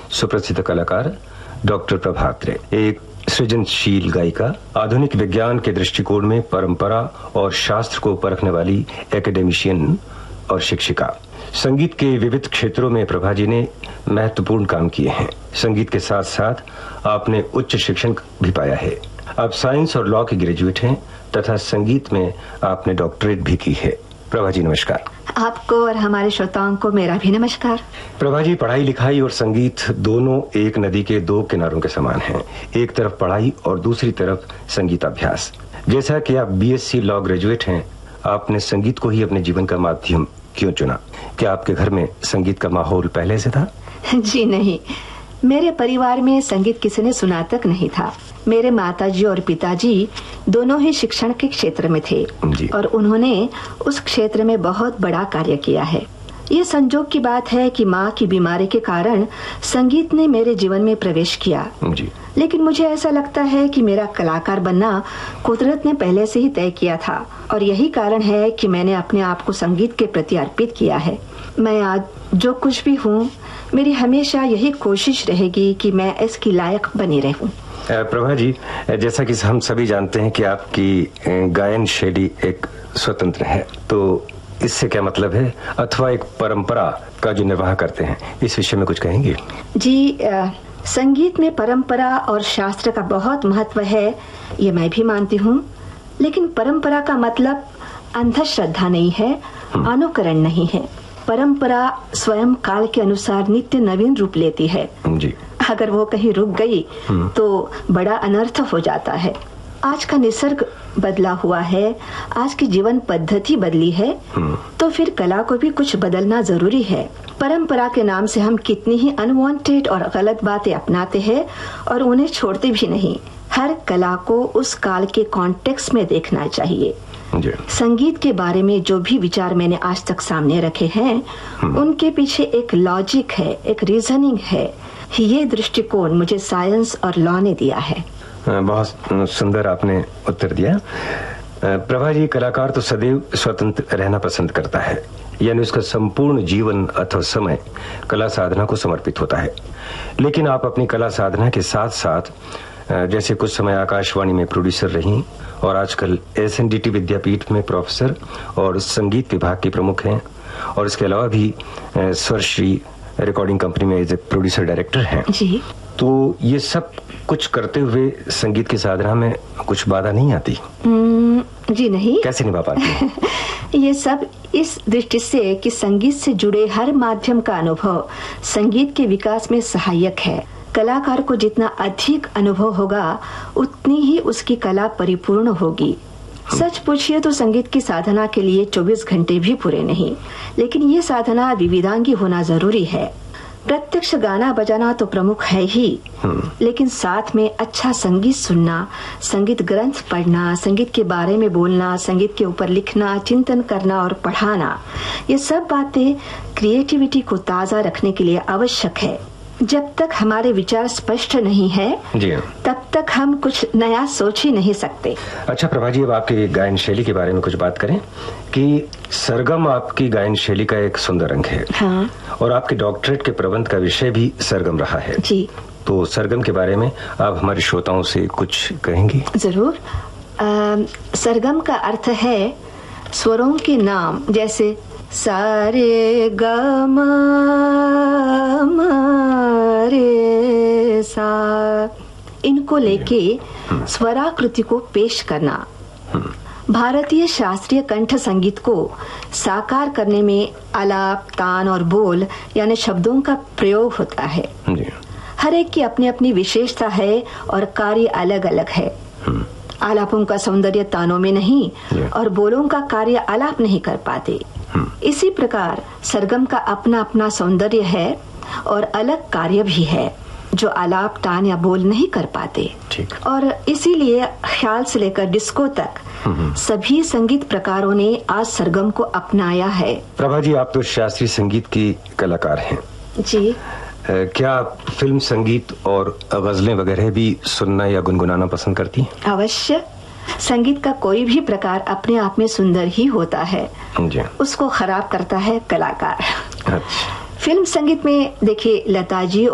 सुप्रसिद्ध कलाकार डॉक्टर प्रभा अत्रे, एक सृजनशील गायिका, आधुनिक विज्ञान के दृष्टिकोण में परंपरा और शास्त्र को परखने वाली एकेडमिशियन और शिक्षिका। संगीत के विविध क्षेत्रों में प्रभा जी ने महत्वपूर्ण काम किए हैं। संगीत के साथ साथ आपने उच्च शिक्षण भी पाया है। आप साइंस और लॉ के ग्रेजुएट हैं तथा संगीत में आपने डॉक्टरेट भी की है। प्रभा जी नमस्कार। आपको और हमारे श्रोताओं को मेरा भी नमस्कार। प्रभा जी, पढ़ाई लिखाई और संगीत दोनों एक नदी के दो किनारों के समान हैं। एक तरफ पढ़ाई और दूसरी तरफ संगीत अभ्यास। जैसा कि आप बीएससी लॉ ग्रेजुएट हैं, आपने संगीत को ही अपने जीवन का माध्यम क्यों चुना? क्या आपके घर में संगीत का माहौल पहले से था? जी नहीं, मेरे परिवार में संगीत किसी ने सुना तक नहीं था। मेरे माताजी और पिताजी दोनों ही शिक्षण के क्षेत्र में थे और उन्होंने उस क्षेत्र में बहुत बड़ा कार्य किया है। ये संजोग की बात है कि माँ की बीमारी के कारण संगीत ने मेरे जीवन में प्रवेश किया जी। लेकिन मुझे ऐसा लगता है कि मेरा कलाकार बनना कुदरत ने पहले से ही तय किया था और यही कारण है कि मैंने अपने आप को संगीत के प्रति अर्पित किया है। मैं आज जो कुछ भी हूँ, मेरी हमेशा यही कोशिश रहेगी कि मैं इसकी लायक बनी रहूं। प्रभा जी, जैसा कि हम सभी जानते हैं कि आपकी गायन शैली एक स्वतंत्र है, तो इससे क्या मतलब है, अथवा एक परंपरा का जो निर्वाह करते हैं, इस विषय में कुछ कहेंगे? जी, संगीत में परंपरा और शास्त्र का बहुत महत्व है, ये मैं भी मानती हूँ। लेकिन परंपरा का मतलब अंधश्रद्धा नहीं है, अनुकरण नहीं है। परंपरा स्वयं काल के अनुसार नित्य नवीन रूप लेती है जी। अगर वो कहीं रुक गई तो बड़ा अनर्थ हो जाता है। आज का निसर्ग बदला हुआ है, आज की जीवन पद्धति बदली है, तो फिर कला को भी कुछ बदलना जरूरी है। परंपरा के नाम से हम कितनी ही अनवांटेड और गलत बातें अपनाते हैं और उन्हें छोड़ते भी नहीं। हर कला को उस काल के कॉन्टेक्स्ट में देखना चाहिए। संगीत के बारे में जो भी विचार मैंने आज तक सामने रखे हैं, उनके पीछे एक लॉजिक है, एक रीजनिंग है। ये दृष्टिकोण मुझे साइंस और लॉ ने दिया है। बहुत सुंदर आपने उत्तर दिया। प्रभा जी, कलाकार तो सदैव स्वतंत्र रहना पसंद करता है, यानी उसका संपूर्ण जीवन अथवा समय कला साधना को समर्पित होता है। लेकिन आप अपनी कला साधना के साथ साथ जैसे कुछ समय आकाशवाणी में प्रोड्यूसर रही और आजकल एसएनडीटी विद्यापीठ में प्रोफेसर और संगीत विभाग की प्रमुख हैं, और इसके अलावा भी स्वरश्री रिकॉर्डिंग कंपनी में एज ए प्रोड्यूसर डायरेक्टर हैं जी। तो ये सब कुछ करते हुए संगीत की साधना में कुछ बाधा नहीं आती? जी नहीं। कैसे निभा पाती हैं? ये सब इस दृष्टि से कि संगीत से जुड़े हर माध्यम का अनुभव संगीत के विकास में सहायक है। कलाकार को जितना अधिक अनुभव होगा, उतनी ही उसकी कला परिपूर्ण होगी। सच पूछिए तो संगीत की साधना के लिए 24 घंटे भी पूरे नहीं, लेकिन ये साधना विविधांगी होना जरूरी है। प्रत्यक्ष गाना बजाना तो प्रमुख है ही, लेकिन साथ में अच्छा संगीत सुनना, संगीत ग्रंथ पढ़ना, संगीत के बारे में बोलना, संगीत के ऊपर लिखना, चिंतन करना और पढ़ाना, ये सब बातें क्रिएटिविटी को ताजा रखने के लिए आवश्यक है। जब तक हमारे विचार स्पष्ट नहीं है जी, तब तक हम कुछ नया सोच ही नहीं सकते। अच्छा प्रभा जी, अब आपकी गायन शैली के बारे में कुछ बात करें कि सरगम आपकी गायन शैली का एक सुंदर अंग है। हाँ। और आपके डॉक्टरेट के प्रबंध का विषय भी सरगम रहा है जी। तो सरगम के बारे में आप हमारे श्रोताओं से कुछ कहेंगी? जरूर। सरगम का अर्थ है स्वरों के नाम, जैसे सारे ग म रे सा, इनको लेके स्वराकृति को पेश करना। भारतीय शास्त्रीय कंठ संगीत को साकार करने में आलाप, तान और बोल यानी शब्दों का प्रयोग होता है। हर एक की अपनी अपनी विशेषता है और कार्य अलग अलग है। आलापों का सौंदर्य तानों में नहीं और बोलों का कार्य आलाप नहीं कर पाते। इसी प्रकार सरगम का अपना अपना सौंदर्य है और अलग कार्य भी है जो आलाप, तान या बोल नहीं कर पाते। और इसीलिए ख्याल से लेकर डिस्को तक सभी संगीत प्रकारों ने आज सरगम को अपनाया है। प्रभा जी, आप तो शास्त्रीय संगीत की कलाकार हैं जी। क्या आप फिल्म संगीत और गजलें वगैरह भी सुनना या गुनगुनाना पसंद करती हैं? अवश्य। संगीत का कोई भी प्रकार अपने आप में सुंदर ही होता है जी। उसको खराब करता है कलाकार। अच्छा। फिल्म संगीत में देखिए, लता जी